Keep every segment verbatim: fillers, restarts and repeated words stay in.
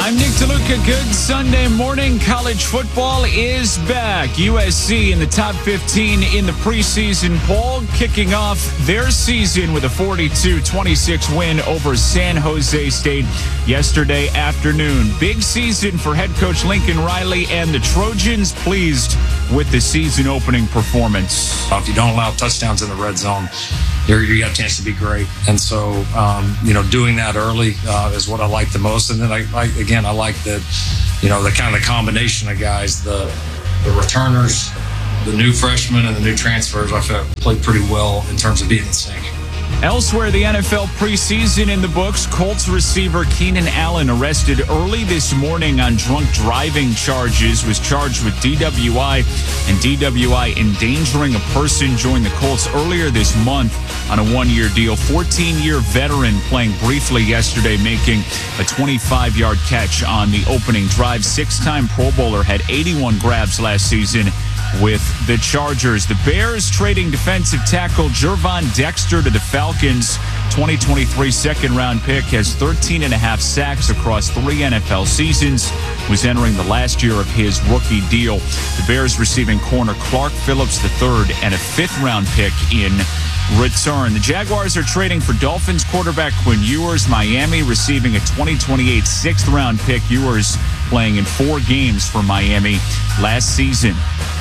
I'm Nick DeLuca. Good Sunday morning. College football is back. U S C in the top fifteen in the preseason poll, kicking off their season with a forty-two twenty-six win over San Jose State yesterday afternoon. Big season for head coach Lincoln Riley and the Trojans, pleased with the season opening performance. If you don't allow touchdowns in the red zone, you're, you got a chance to be great. And so, um, you know, doing that early uh, is what I like the most. And then, I, I again, I like that, you know, the kind of the combination of guys, the the returners, the new freshmen, and the new transfers, I felt played pretty well in terms of being in sync. Elsewhere, the N F L preseason in the books. Colts receiver Keenan Allen, arrested early this morning on drunk driving charges, was charged with D W I and D W I endangering a person, joined the Colts earlier this month on a one-year deal. fourteen-year veteran playing briefly yesterday, making a twenty-five-yard catch on the opening drive. Six-time Pro Bowler, had eighty-one grabs last season with the Chargers. The Bears trading defensive tackle Gervon Dexter to the Falcons. twenty twenty-three second-round pick, has thirteen and a half sacks across three N F L seasons, was entering the last year of his rookie deal. The Bears receiving corner Clark Phillips the third and a fifth-round pick in return. The Jaguars are trading for Dolphins quarterback Quinn Ewers. Miami receiving a twenty twenty-eight sixth-round pick. Ewers playing in four games for Miami last season.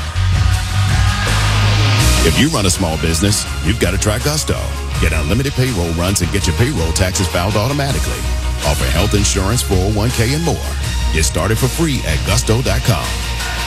If you run a small business, you've got to try Gusto. Get unlimited payroll runs and get your payroll taxes filed automatically. Offer health insurance, four oh one k, and more. Get started for free at gusto dot com.